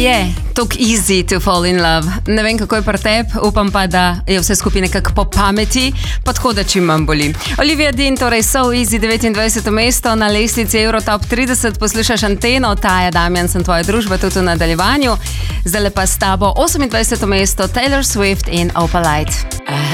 je tako easy to fall in love. Ne vem, kako je pri tebi, upam pa, da je vse skupaj nekako po pameti, pa tako da čim manj boli. Olivia Dean, torej So Easy, 29. mesto na lestvici Eurotop 30, poslušaš Anteno, Taja Damjan, sem tvoja družba tudi v nadaljevanju. Zdaj pa s tabo 28. mesto Taylor Swift in Opalite.